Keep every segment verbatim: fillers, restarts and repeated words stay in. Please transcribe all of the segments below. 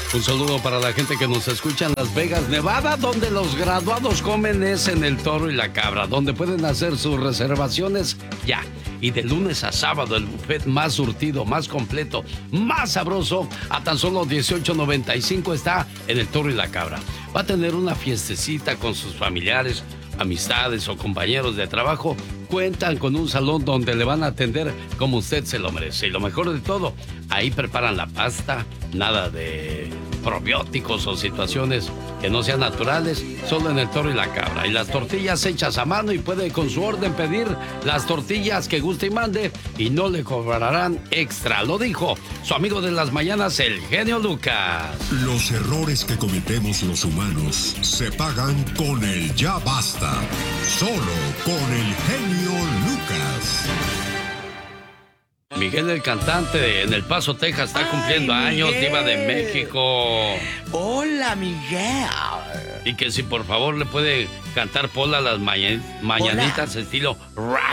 Un saludo para la gente que nos escucha en Las Vegas, Nevada, donde los graduados comen es en el Toro y la Cabra, donde pueden hacer sus reservaciones ya. Y de lunes a sábado el buffet más surtido, más completo, más sabroso, a tan solo dieciocho noventa y cinco está en el Toro y la Cabra. Va a tener una fiestecita con sus familiares, amistades o compañeros de trabajo. Cuentan con un salón donde le van a atender como usted se lo merece. Y lo mejor de todo, ahí preparan la pasta, nada de probióticos o situaciones que no sean naturales, solo en el Toro y la Cabra. Y las tortillas hechas a mano, y puede con su orden pedir las tortillas que guste y mande y no le cobrarán extra. Lo dijo su amigo de las mañanas, el genio Lucas. Los errores que cometemos los humanos se pagan con el ya basta. Solo con el genio Lucas. Miguel, el cantante en El Paso, Texas, está cumpliendo Ay, años, diva de México. Hola, Miguel. Y que si por favor le puede cantar Pola las maña- mañanitas Pola. Estilo rap.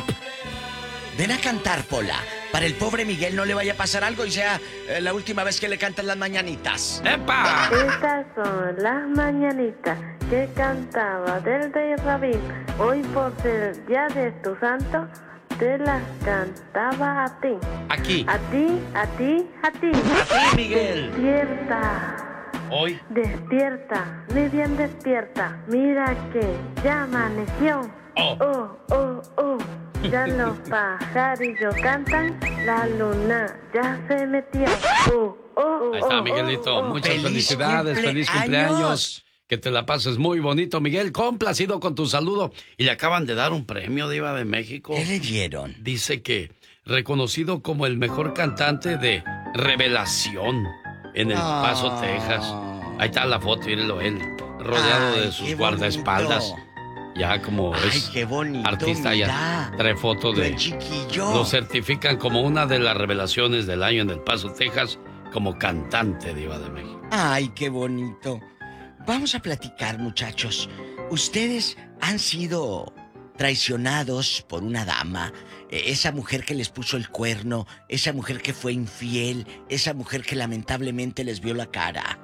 Ven a cantar, Pola. Para el pobre Miguel no le vaya a pasar algo y sea eh, la última vez que le cantan las mañanitas. ¡Epa! Estas son las mañanitas que cantaba del rey Rabín. Hoy por ser el día de tu santo, te las cantaba a ti. Aquí. A ti, a ti, a ti. A ti, Miguel. Despierta. Hoy. Despierta, muy bien despierta. Mira que ya amaneció. Oh, oh, oh. oh. Ya los pajarillos cantan, la luna ya se metió. Oh, oh, Ahí está, oh, Miguelito. oh, oh. Muchas ¡Feliz felicidades, feliz cumpleaños! cumpleaños. Que te la pases muy bonito, Miguel. Complacido con tu saludo. Y le acaban de dar un premio, diva de México. ¿Qué le dieron? Dice que reconocido como el mejor cantante de revelación en El Paso, Ah. Texas. Ahí está la foto, mírenlo, él rodeado Ay, de sus qué guardaespaldas. bonito. Ya como Ay, es qué bonito, artista, mira. ya trae foto de... Buen chiquillo. Lo certifican como una de las revelaciones del año en El Paso, Texas, como cantante, diva de México. Ay, qué bonito. Vamos a platicar, muchachos. ¿Ustedes han sido traicionados por una dama? Eh, esa mujer que les puso el cuerno, esa mujer que fue infiel, esa mujer que lamentablemente les vio la cara.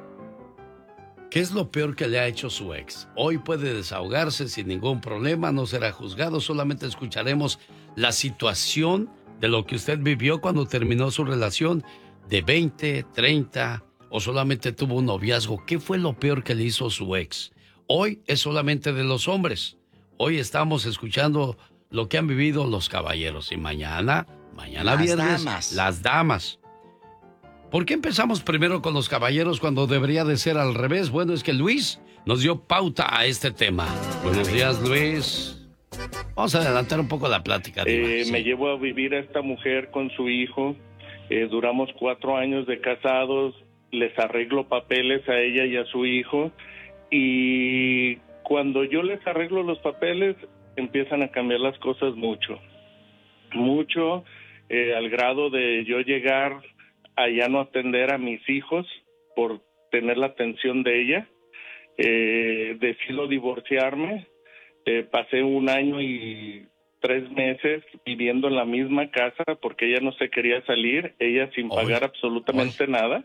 ¿Qué es lo peor que le ha hecho su ex? Hoy puede desahogarse sin ningún problema, no será juzgado, solamente escucharemos la situación de lo que usted vivió cuando terminó su relación de veinte, treinta o solamente tuvo un noviazgo. ¿Qué fue lo peor que le hizo su ex? Hoy es solamente de los hombres. Hoy estamos escuchando lo que han vivido los caballeros y mañana, mañana Las viernes, damas. las damas. ¿Por qué empezamos primero con los caballeros cuando debería de ser al revés? Bueno, es que Luis nos dio pauta a este tema. Buenos días, Luis. Vamos a adelantar un poco la plática. Eh, sí. Me llevo a vivir a esta mujer con su hijo. Eh, duramos cuatro años de casados. Les arreglo papeles a ella y a su hijo. Y cuando yo les arreglo los papeles, empiezan a cambiar las cosas mucho. Mucho, eh, al grado de yo llegar a ya no atender a mis hijos por tener la atención de ella. Eh, decido divorciarme. Eh, pasé un año y tres meses viviendo en la misma casa porque ella no se quería salir, ella sin Oy, pagar absolutamente oy. nada,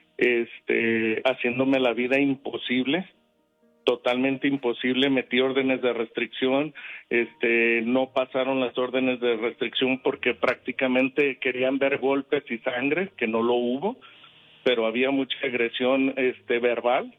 este, haciéndome la vida imposible, totalmente imposible. Metí órdenes de restricción, este, no pasaron las órdenes de restricción porque prácticamente querían ver golpes y sangre, que no lo hubo, pero había mucha agresión, este, verbal.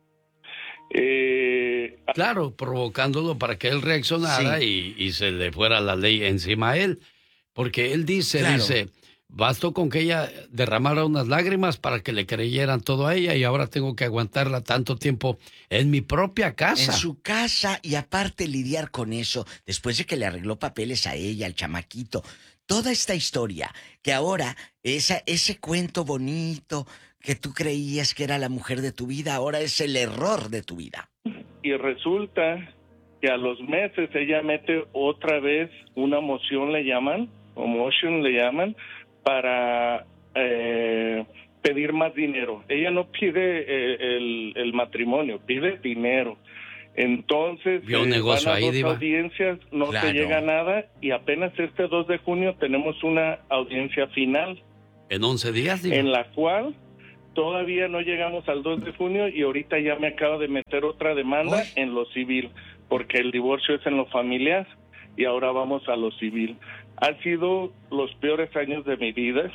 Eh, Claro, provocándolo para que él reaccionara Sí. y, y se le fuera la ley encima a él. Porque él dice, Claro. dice, bastó con que ella derramara unas lágrimas para que le creyeran todo a ella y ahora tengo que aguantarla tanto tiempo en mi propia casa. En su casa, y aparte lidiar con eso, después de que le arregló papeles a ella, al chamaquito. Toda esta historia, que ahora, esa, ese cuento bonito que tú creías que era la mujer de tu vida, ahora es el error de tu vida. y resulta que a los meses ella mete otra vez una moción, le llaman, o motion le llaman, para eh, pedir más dinero. Ella no pide eh, el, el matrimonio, pide dinero. Entonces, Vio un eh, negocio van a ahí, dos diva. audiencias, no Claro. se llega a nada, y apenas este dos de junio tenemos una audiencia final, En once días, digo. en la cual Todavía no llegamos al dos de junio y ahorita ya me acaba de meter otra demanda Uy. en lo civil, porque el divorcio es en lo familiar y ahora vamos a lo civil. Han sido los peores años de mi vida.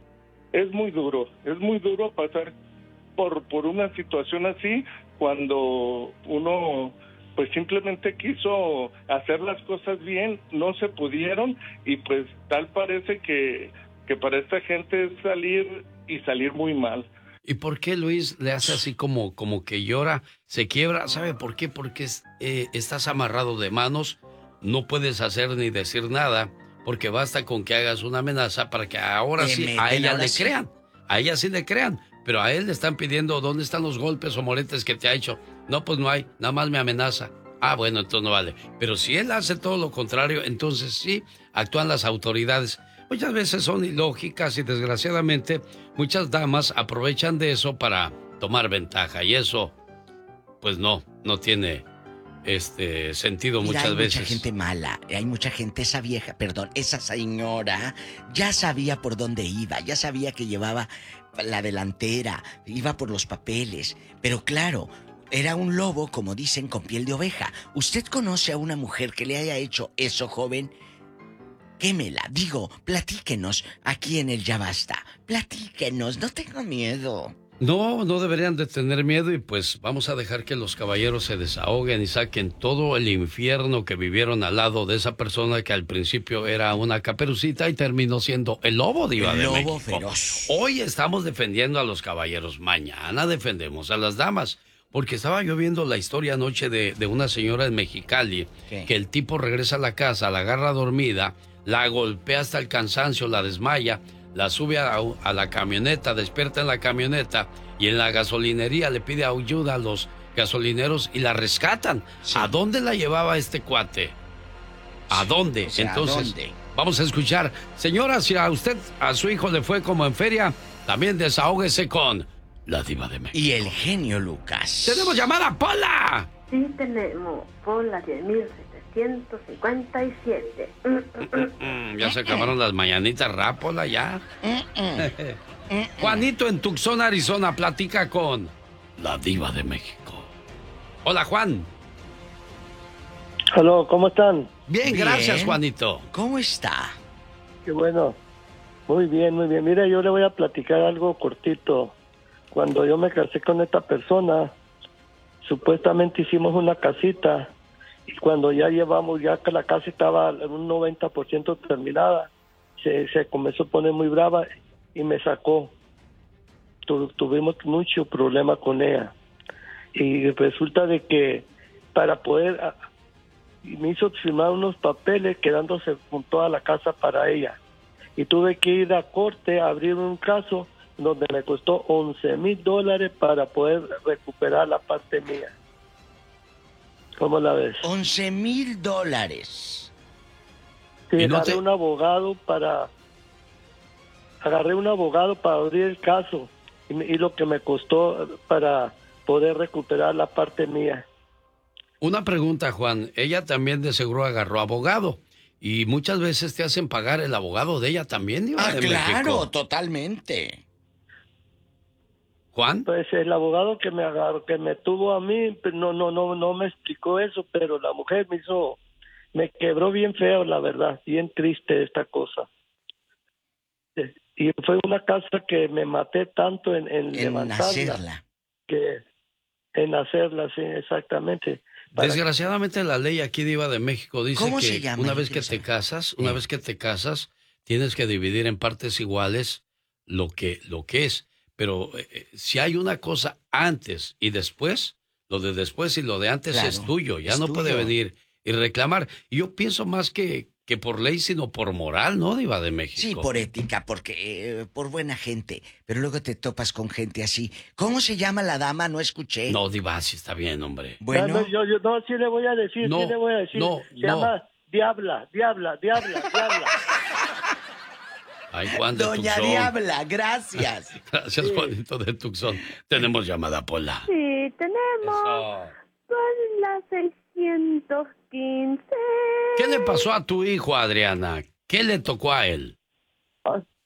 Es muy duro, es muy duro pasar por, por una situación así cuando uno pues simplemente quiso hacer las cosas bien, no se pudieron y pues tal parece que, que para esta gente es salir y salir muy mal. ¿Y por qué Luis le hace así como, como que llora, se quiebra? ¿Sabe por qué? Porque es, eh, estás amarrado de manos, no puedes hacer ni decir nada, porque basta con que hagas una amenaza para que ahora Te sí meten, a ella ahora le sí. crean. A ella sí le crean, pero a él le están pidiendo dónde están los golpes o moretes que te ha hecho. No, pues no hay, nada más me amenaza. Ah, bueno, entonces no vale. Pero si él hace todo lo contrario, entonces sí actúan las autoridades. Muchas veces son ilógicas y desgraciadamente muchas damas aprovechan de eso para tomar ventaja y eso, pues no, no tiene este sentido. Mira, muchas hay veces. mucha gente mala, hay mucha gente, esa vieja, perdón, esa señora ya sabía por dónde iba, ya sabía que llevaba la delantera, iba por los papeles, pero claro, era un lobo, como dicen, con piel de oveja. ¿Usted conoce a una mujer que le haya hecho eso, joven? Quémela, digo, platíquenos aquí en el Ya Basta. Platíquenos, no tengo miedo. No, no deberían de tener miedo y pues vamos a dejar que los caballeros se desahoguen y saquen todo el infierno que vivieron al lado de esa persona que al principio era una caperucita y terminó siendo el lobo diva El de lobo México. feroz. Hoy estamos defendiendo a los caballeros, mañana defendemos a las damas. Porque estaba yo viendo la historia anoche de, de una señora en Mexicali, ¿Qué? que el tipo regresa a la casa, la agarra dormida, la golpea hasta el cansancio, la desmaya, la sube a, a la camioneta, despierta en la camioneta y en la gasolinería le pide ayuda a los gasolineros y la rescatan. Sí. ¿A dónde la llevaba este cuate? ¿A dónde? O sea, ¿a Entonces, dónde? vamos a escuchar. Señora, si a usted, a su hijo le fue como en feria, también desahógese con la diva de México. Y el genio Lucas. ¡Tenemos llamada, Pola! Sí tenemos por la diez mil setecientos cincuenta y siete. Mm, mm, mm. Mm, ya se acabaron las mañanitas, rápola, ya. Juanito en Tucson, Arizona, platica con la diva de México. Hola, Juan. Aló, ¿cómo están? Bien, Bien. gracias, Juanito. ¿Cómo está? Qué bueno. Muy bien, muy bien. Mira, yo le voy a platicar algo cortito. Cuando yo me casé con esta persona, supuestamente hicimos una casita y cuando ya llevamos, ya que la casa estaba en un noventa por ciento terminada, se, se comenzó a poner muy brava y me sacó. Tu, tuvimos mucho problema con ella. Y resulta de que para poder... me hizo firmar unos papeles quedándose con toda la casa para ella. Y tuve que ir a corte a abrir un caso donde me costó once mil dólares para poder recuperar la parte mía. ¿Cómo la ves? once mil dólares. Sí, ¿Y no agarré te- un abogado para... Agarré un abogado para abrir el caso y, me- y lo que me costó para poder recuperar la parte mía. Una pregunta, Juan. Ella también de seguro agarró abogado. Y muchas veces te hacen pagar el abogado de ella también, diva Ah, de claro, México. totalmente. Juan. Pues el abogado que me agarró, que me tuvo a mí, pues, no, no, no, no me explicó eso, pero la mujer me hizo, me quebró bien feo, la verdad, bien triste esta cosa. Eh, Y fue una casa que me maté tanto en, en, En levantarla, hacerla. que en hacerla, sí, exactamente. Para- Desgraciadamente la ley aquí, diva de México, dice ¿Cómo que se llama? una Yo vez que quiero te saber. casas, una Eh. vez que te casas, tienes que dividir en partes iguales lo que, lo que es. Pero eh, si hay una cosa antes y después, lo de después y lo de antes Claro, es tuyo. Ya es no puede tuyo. venir y reclamar. Y yo pienso más que, que por ley, sino por moral, ¿no, diva de México? Sí, por ética, porque eh, por buena gente. Pero luego te topas con gente así. ¿Cómo se llama la dama? No escuché. No, diva, sí está bien, hombre. Bueno, No, no, yo, yo no, sí le voy a decir, No, sí le voy a decir. no, Se no. llama Diabla, Diabla, Diabla, Diabla. Ay, Juan de Doña Tucson. Diabla, gracias. Gracias, Juanito de Tucson. Tenemos llamada, Pola. Sí tenemos Eso. por la seiscientos quince. ¿Qué le pasó a tu hijo, Adriana? ¿Qué le tocó a él? Ah,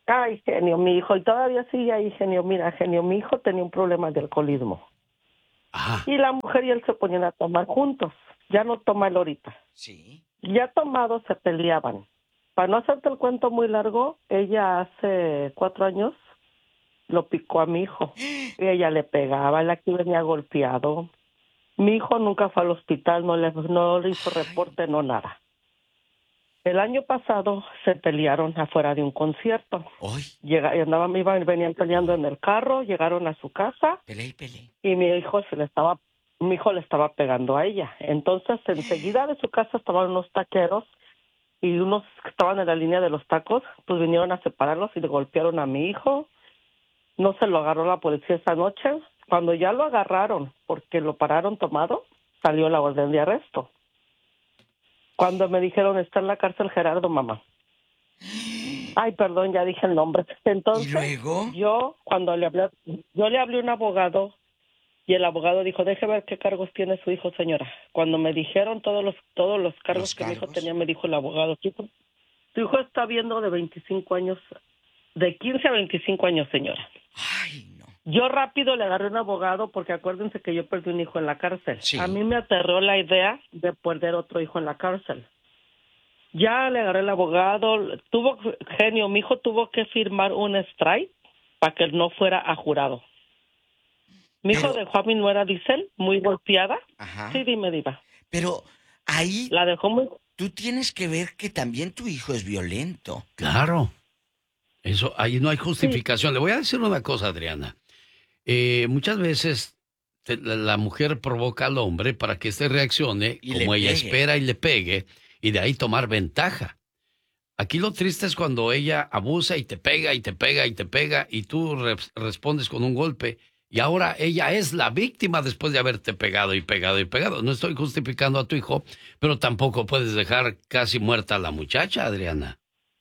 Ay, genio, mi hijo, y todavía sigue ahí, genio. Mira, genio, mi hijo tenía un problema de alcoholismo. Ajá. Y la mujer y él se ponían a tomar juntos. Ya no toma él ahorita. Sí. Ya tomados se peleaban. Para no hacerte el cuento muy largo, ella hace cuatro años lo picó a mi hijo. Y ella le pegaba, él aquí venía golpeado. Mi hijo nunca fue al hospital, no le, no le hizo reporte, no nada. El año pasado se pelearon afuera de un concierto. Hoy. Llega, andaban, iban, venían peleando en el carro, llegaron a su casa. Pelé y pelé. Y mi hijo se le estaba, mi hijo le estaba pegando a ella. Entonces, enseguida de su casa estaban unos taqueros y unos que estaban en la línea de los tacos, pues vinieron a separarlos y le golpearon a mi hijo. No se lo agarró la policía esa noche. Cuando ya lo agarraron, porque lo pararon tomado, salió la orden de arresto. Cuando me dijeron, está en la cárcel Gerardo, mamá. Ay, perdón, ya dije el nombre. Entonces, ¿y luego? yo cuando le hablé, yo le hablé a un abogado y el abogado dijo, deje ver qué cargos tiene su hijo, señora. Cuando me dijeron todos los todos los cargos ¿Los que cargos? mi hijo tenía, me dijo el abogado, tu hijo, tu hijo está viendo de veinticinco años, de quince a veinticinco años, señora. Ay, no. Yo rápido le agarré un abogado porque acuérdense que yo perdí un hijo en la cárcel. Sí. A mí me aterró la idea de perder otro hijo en la cárcel. Ya le agarré el abogado, tuvo, genio, mi hijo tuvo que firmar un strike para que no fuera a jurado. Mi Pero- hijo dejó a mi nuera, dice él, muy golpeada. Ajá. Sí, dime, diva. Pero ahí La dejó muy... tú tienes que ver que también tu hijo es violento. Claro. Eso, ahí no hay justificación. Le voy a decir una cosa, Adriana. Eh, muchas veces te- la, la mujer provoca al hombre para que éste reaccione Y como le ella pegue. espera y le pegue, y de ahí tomar ventaja. Aquí lo triste es cuando ella abusa y te pega y te pega y te pega y tú re- respondes con un golpe y ahora ella es la víctima después de haberte pegado y pegado y pegado. No estoy justificando a tu hijo, pero tampoco puedes dejar casi muerta a la muchacha, Adriana.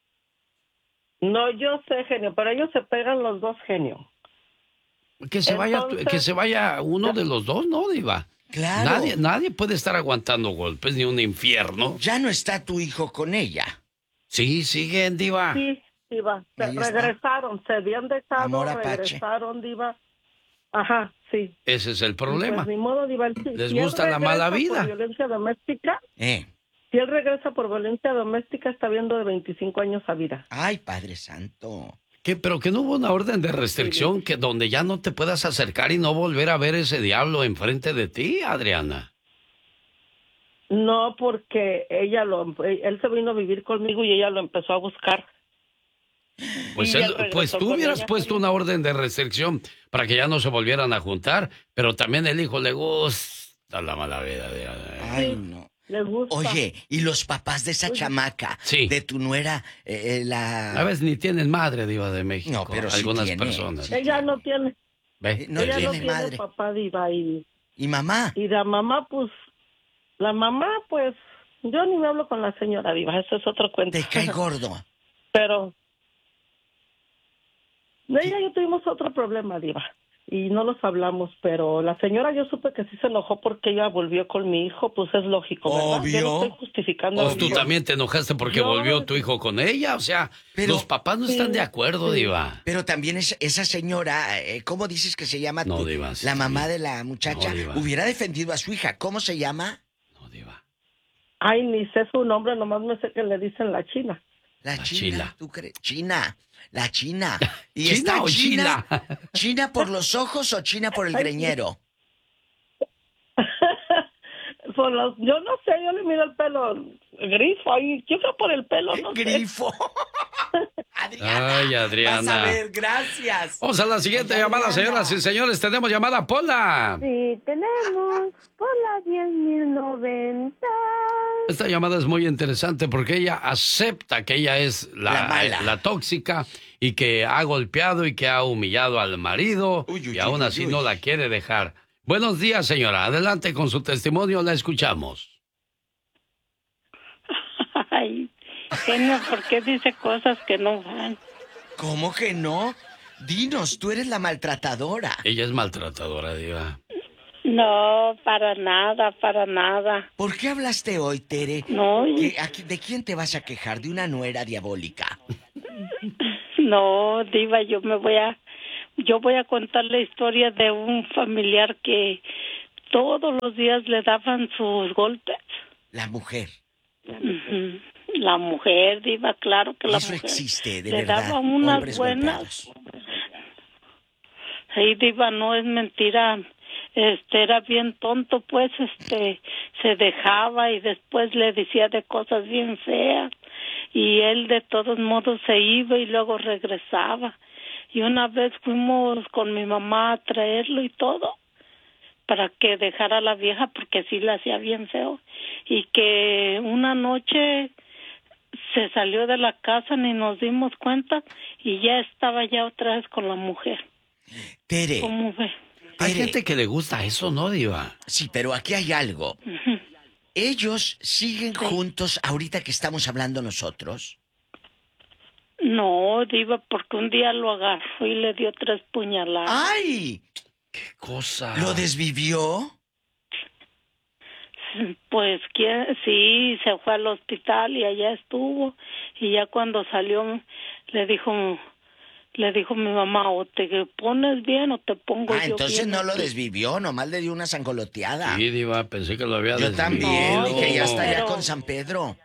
No, yo sé, genio, pero ellos se pegan los dos, genio. Que se vaya, Entonces- que se vaya uno de los dos, ¿no, Diva? Claro. Nadie, nadie puede estar aguantando golpes ni un infierno. Ya no está tu hijo con ella. Sí, siguen, Diva. Sí, diva. Se Ahí está. regresaron, se habían dejado, Amor apache. regresaron, diva. Ajá, sí. Ese es el problema. Pues ni modo, diva. Si- Les si él gusta la regresa mala por vida. violencia doméstica, Eh. si él regresa por violencia doméstica, está viendo de veinticinco años a vida. Ay, Padre Santo. ¿Qué? Pero que no hubo una orden de restricción que donde ya no te puedas acercar y no volver a ver ese diablo enfrente de ti, Adriana. No, porque ella lo, él se vino a vivir conmigo y ella lo empezó a buscar. Pues, Y él- él regresó pues tú con hubieras ella. puesto una orden de restricción para que ya no se volvieran a juntar, pero también el hijo le gusta la mala vida. De... Ay, no. Le gusta. Oye, ¿y los papás de esa chamaca? Sí. De tu nuera, eh, eh, la... A veces ni tienen madre, Diva de México. No, pero sí algunas tiene, personas. sí. Ella no tiene, ¿Ve? No ella no tiene tiene madre. papá, diva, y, ¿Y mamá? y la mamá, pues, la mamá, pues, yo ni me hablo con la señora, diva, eso es otro cuento. Te cae gordo. Pero de ella y yo tuvimos otro problema, diva, y no los hablamos, pero la señora yo supe que sí se enojó porque ella volvió con mi hijo, pues es lógico, ¿verdad? Obvio. Yo no estoy justificando. Pues tú Obvio. también te enojaste porque Yo- volvió tu hijo con ella. O sea, Pero- los papás no están Sí, de acuerdo, sí. Diva. Pero también es, esa señora, eh, ¿cómo dices que se llama? No, tu- Diva, sí. La mamá de la muchacha No, Diva. hubiera defendido a su hija. ¿Cómo se llama? No, Diva. Ay, ni sé su nombre, nomás me sé que le dicen la China. La, La China. Chila. ¿Tú crees? China. La China. ¿Y ¿China está o China? Chila? ¿China por los ojos o China por el Ay, greñero? Por los, yo no sé, yo le miro el pelo grifo, ahí, yo creo por el pelo, no sé. Grifo. Adriana. Ay, Adriana. Vas a ver, gracias. Vamos a la siguiente Adriana. llamada, señoras y señores. Tenemos llamada, Pola. Sí, tenemos por la diez mil noventa. Esta llamada es muy interesante porque ella acepta que ella es la, La mala. eh, la tóxica y que ha golpeado y que ha humillado al marido Uy, uy, y aún uy, así uy. no la quiere dejar. Buenos días, señora. Adelante con su testimonio, la escuchamos. Ay, genio, ¿por qué dice cosas que no van? ¿Cómo que no? Dinos, tú eres la maltratadora. Ella es maltratadora, Diva. No, para nada, para nada. ¿Por qué hablaste hoy, Tere? No, y- ¿Que- a qui- ¿De quién te vas a quejar? ¿De una nuera diabólica? No, Diva, yo me voy a, yo voy a contar la historia de un familiar que todos los días le daban sus golpes. La mujer. Uh-huh. La mujer, Diva, claro que la Eso mujer. existe, de le verdad. daba unas Hombres buenas. golpeados. Sí, Diva, no es mentira. Este era bien tonto, pues, este, se dejaba y después le decía de cosas bien feas y él de todos modos se iba y luego regresaba. Y una vez fuimos con mi mamá a traerlo y todo para que dejara a la vieja porque sí la hacía bien feo y que una noche se salió de la casa, ni nos dimos cuenta y ya estaba ya otra vez con la mujer. Tere. ¿Cómo ve? Hay Tere. gente que le gusta eso, ¿no, Diva? Sí, pero aquí hay algo. Uh-huh. ¿Ellos siguen Sí. juntos ahorita que estamos hablando nosotros? No, Diva, porque un día lo agarró y le dio tres puñaladas. ¡Ay! ¿Qué cosa? ¿Lo desvivió? Pues ¿quién? Sí, se fue al hospital y allá estuvo. Y ya cuando salió le dijo, le dijo mi mamá, o te pones bien o te pongo Ah, yo entonces bien no lo aquí". desvivió, nomás le dio una sangoloteada. Sí, Diva, pensé que lo había Yo desvivido. también, No, dije, ya está allá pero- con San Pedro.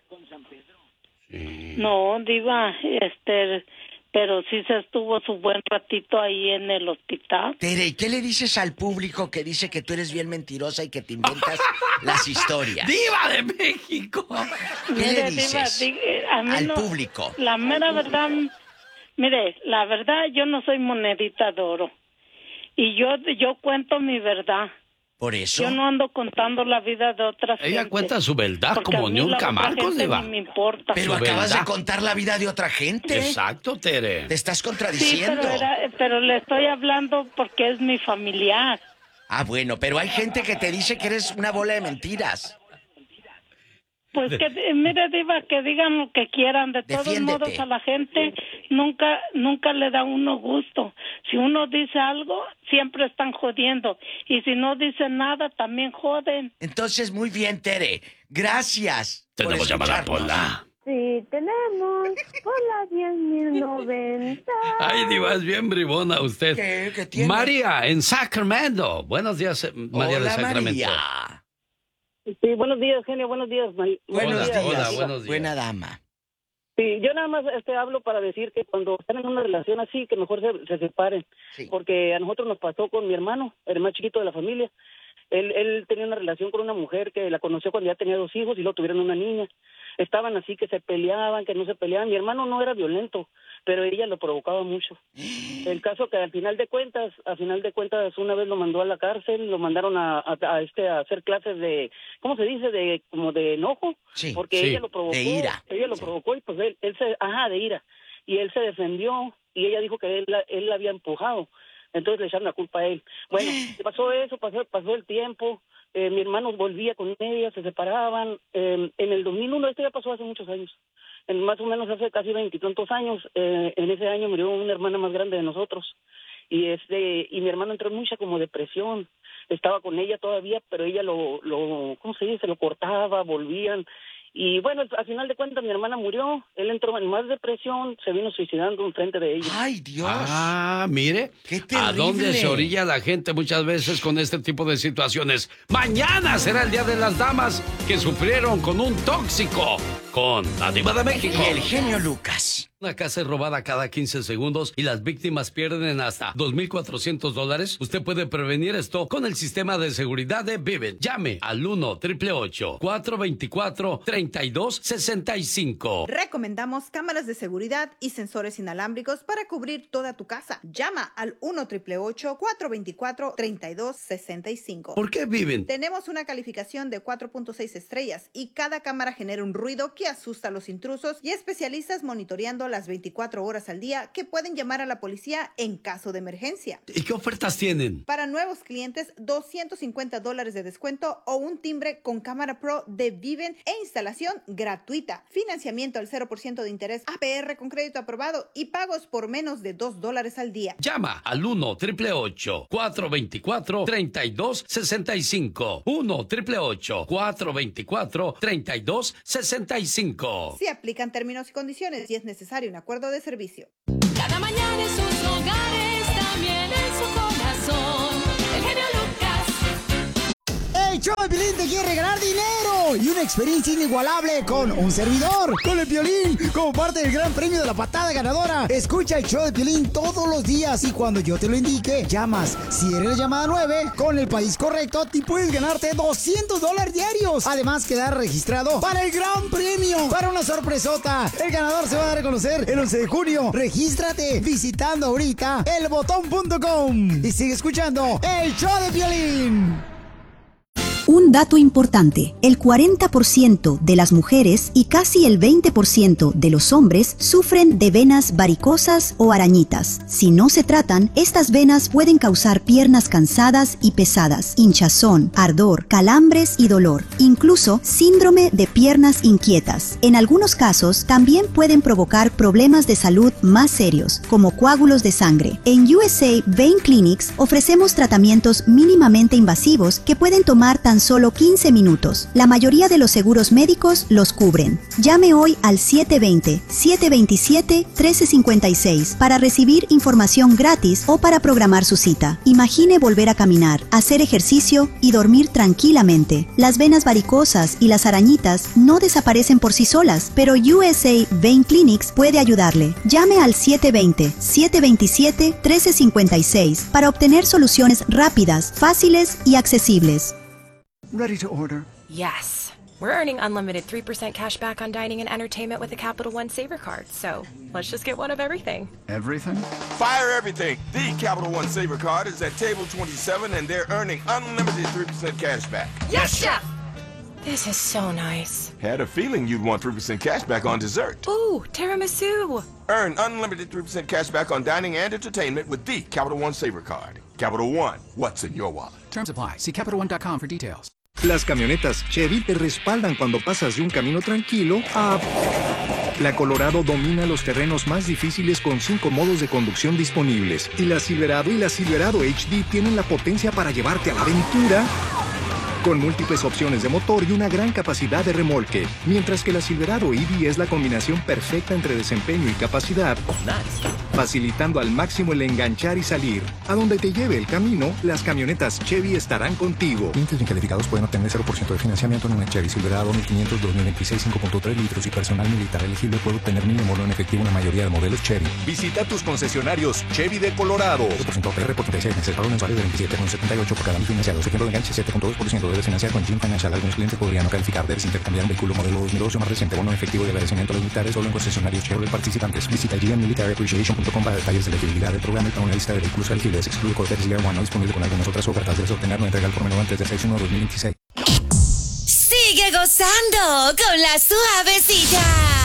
Sí. No, Diva, este, pero sí se estuvo su buen ratito ahí en el hospital. Tere, ¿y qué le dices al público que dice que tú eres bien mentirosa y que te inventas las historias? ¡Diva de México! ¿Qué Mire, le Diva, dices di- eh, a mí al no- público? La mera verdad, mire, la verdad yo no soy monedita de oro. Y yo yo cuento mi verdad. Por eso. Yo no ando contando la vida de otras Ella gentes, cuenta su verdad porque como a mí la Niurka otra Marcos, gente Diva. ni me importa. Pero Su acabas verdad. de contar la vida de otra gente. Exacto, Tere. Te estás Sí, contradiciendo. pero, era- pero le estoy hablando porque es mi familiar. Ah, bueno, pero hay gente que te dice que eres una bola de mentiras. Pues que, eh, mire, Diva, que digan lo que quieran. De todos Defiéndete. modos, a la gente nunca nunca le da uno gusto. Si uno dice algo, siempre están jodiendo. Y si no dicen nada, también joden. Entonces, muy bien, Tere. Gracias. por Tenemos llamada escucharnos. Pola. Sí, tenemos por la diez mil noventa. Ay, Diva, es bien bribona usted. ¿Qué? ¿Qué tiene? María, en Sacramento. Buenos días, eh, María Hola, de Sacramento. María. Sí, buenos días, genio, buenos días. Mari- Buenos Hola, días. hola, buenos días. Buena dama. Sí, yo nada más este, hablo para decir que cuando están en una relación así, que mejor se, se separen. Sí. Porque a nosotros nos pasó con mi hermano, el más chiquito de la familia. Él, él tenía una relación con una mujer que la conoció cuando ya tenía dos hijos y luego tuvieron una niña. Estaban así que se peleaban, que no se peleaban. Mi hermano no era violento, pero ella lo provocaba mucho. El caso que al final de cuentas, al final de cuentas, una vez lo mandó a la cárcel, lo mandaron a, a, a este a hacer clases de, ¿cómo se dice? De como de enojo, Sí. porque Sí, ella lo provocó, de ira. ella lo Sí. provocó y pues él, él se, ajá, de ira, y él se defendió y ella dijo que él, la- él la había empujado, entonces le echaron la culpa a él. Bueno, pasó eso, pasó, pasó el tiempo. Eh, mi hermano volvía con ella, se separaban. Eh, en el dos mil uno, esto ya pasó hace muchos años, en más o menos hace casi veintitantos años, eh, en ese año murió una hermana más grande de nosotros. Y este y mi hermano entró en mucha como depresión. Estaba con ella todavía, pero ella lo, lo ¿cómo se dice? Lo cortaba, volvían. Y bueno, al final de cuentas mi hermana murió, él entró en más depresión, se vino suicidando enfrente de ella. Ay, Dios. Ah, mire, ¡Qué a terrible! dónde se orilla la gente muchas veces con este tipo de situaciones. Mañana será el Día de las Damas que sufrieron con un tóxico, con la Diva de México. Y el genio Lucas. Una casa es robada cada quince segundos y las víctimas pierden hasta dos mil cuatrocientos dólares. Usted puede prevenir esto con el sistema de seguridad de Vivint. Llame al uno ocho ocho ocho, cuatro dos cuatro, tres dos seis cinco. Recomendamos cámaras de seguridad y sensores inalámbricos para cubrir toda tu casa. Llama al uno ocho ocho ocho, cuatro dos cuatro, tres dos seis cinco. ¿Por qué Vivint? Tenemos una calificación de cuatro punto seis estrellas y cada cámara genera un ruido que asusta a los intrusos y especialistas monitoreando las veinticuatro horas al día que pueden llamar a la policía en caso de emergencia. ¿Y qué ofertas tienen? Para nuevos clientes, doscientos cincuenta dólares de descuento o un timbre con cámara pro de Vivint e instalación gratuita. Financiamiento al cero por ciento de interés, A P R con crédito aprobado y pagos por menos de dos dólares al día. Llama al uno ocho ocho ocho, cuatro dos cuatro, tres dos seis cinco. uno ocho ocho ocho, cuatro dos cuatro, tres dos seis cinco. Si aplican términos y condiciones y es necesario un acuerdo de servicio. Cada la mañana en sus hogares, también en su corazón. El genio Lucas. El show de Piolín te quiere regalar dinero y una experiencia inigualable con un servidor, con el Piolín, como parte del gran premio de la patada ganadora. Escucha el show de Piolín todos los días y cuando yo te lo indique, llamas. Si eres la llamada nueve, con el país correcto, te puedes ganarte doscientos dólares diarios. Además, quedar registrado para el gran premio, para una sorpresota. El ganador se va a dar a conocer el once de junio. Regístrate visitando ahorita el botón punto com y sigue escuchando el show de Piolín. Un dato importante, el cuarenta por ciento de las mujeres y casi el veinte por ciento de los hombres sufren de venas varicosas o arañitas. Si no se tratan, estas venas pueden causar piernas cansadas y pesadas, hinchazón, ardor, calambres y dolor, incluso síndrome de piernas inquietas. En algunos casos, también pueden provocar problemas de salud más serios, como coágulos de sangre. En U S A Vein Clinics ofrecemos tratamientos mínimamente invasivos que pueden tomar tan solo quince minutos. La mayoría de los seguros médicos los cubren. Llame hoy al siete dos cero, siete dos siete, uno tres cinco seis para recibir información gratis o para programar su cita. Imagine volver a caminar, hacer ejercicio y dormir tranquilamente. Las venas varicosas y las arañitas no desaparecen por sí solas, pero U S A Vein Clinics puede ayudarle. Llame al siete dos cero, siete dos siete, uno tres cinco seis para obtener soluciones rápidas, fáciles y accesibles. Ready to order? Yes. We're earning unlimited three percent cash back on dining and entertainment with the Capital One Saver Card. So let's just get one of everything. Everything? Fire everything. The Capital One Saver Card is at table twenty-seven and they're earning unlimited three percent cash back. Yes, Chef! This is so nice. Had a feeling you'd want three percent cash back on dessert. Ooh, tiramisu. Earn unlimited three percent cash back on dining and entertainment with the Capital One Saver Card. Capital One, what's in your wallet? Terms apply. See Capital One dot com for details. Las camionetas Chevy te respaldan cuando pasas de un camino tranquilo a... La Colorado domina los terrenos más difíciles con cinco modos de conducción disponibles. Y la Silverado y la Silverado H D tienen la potencia para llevarte a la aventura con múltiples opciones de motor y una gran capacidad de remolque. Mientras que la Silverado E V es la combinación perfecta entre desempeño y capacidad, facilitando al máximo el enganchar y salir. A donde te lleve el camino, las camionetas Chevy estarán contigo. Clientes bien calificados pueden obtener cero por ciento de financiamiento en una Chevy Silverado mil quinientos dos mil veintiséis cinco punto tres litros y personal militar elegible puede obtener mínimo bono en efectivo en la mayoría de modelos Chevy. Visita tus concesionarios Chevy de Colorado. cero por ciento A P R por treinta y seis meses, pagos mensuales de veintisiete con setenta y ocho por cada mil financiado. Secreto de enganche siete punto dos por ciento. Debes financiar con Jim Financial. Algunos clientes podrían no calificar. Debes intercambiar un vehículo modelo dos mil dos o más reciente. Bono en efectivo de agradecimiento a los militares solo en concesionarios Chevrolet participantes. Visita G M Military Appreciation punto com para detalles de elegibilidad del programa y para una lista de vehículos elegibles. Excluye Corvette Year One, no disponible con algunas otras ofertas. Debes obtener una entrega por menor antes del seis uno de dos mil veintiséis. Sigue gozando con la suavecita.